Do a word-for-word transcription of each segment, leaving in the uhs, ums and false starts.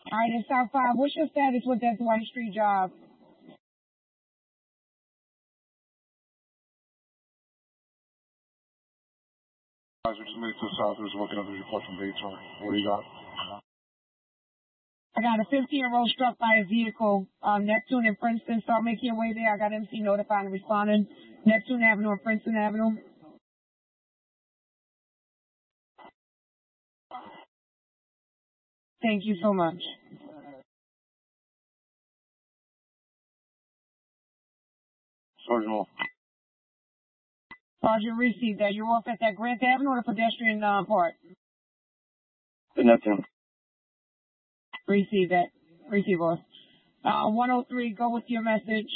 All right, it's South five. What's your status with that Dwight Street job? Guys, we just made it to the south. We're looking at the report from Dayton. What do you got? I got a fifteen-year-old struck by a vehicle, um, Neptune and Princeton. Start making your way there. I got M C notified and responding. Neptune Avenue and Princeton Avenue. Thank you so much. Sergeant Wolf. Sergeant, receive that. You're off at that Grant Avenue or the pedestrian uh, part? The Neptune. Receive that. Receive, boss. Uh, one oh three, go with your message.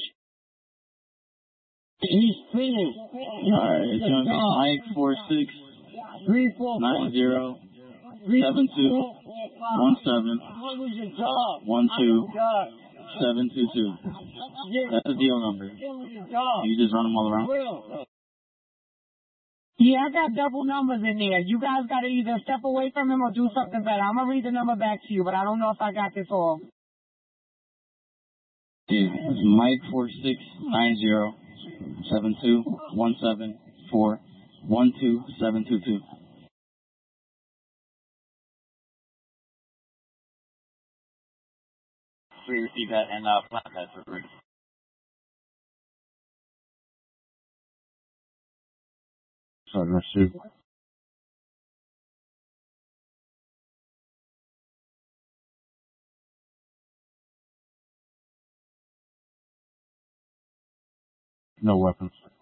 He's finished. Alright, it's going to be Mike four six nine zero seven two one seven one two seven two two. That's the deal number. You just run them all around? Yeah, I got double numbers in there. You guys got to either step away from him or do something better. I'm going to read the number back to you, but I don't know if I got this all. Yeah, it's Mike four six nine zero seven two one seven four one two seven two two. We received that and uh, flat that for free. Sergeant, receive. No weapons.